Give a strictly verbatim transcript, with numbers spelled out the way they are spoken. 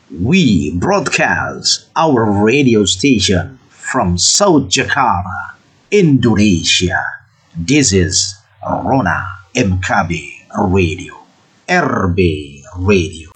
We broadcast our radio station from South Jakarta, Indonesia. This is Rona M K B Radio, R B Radio.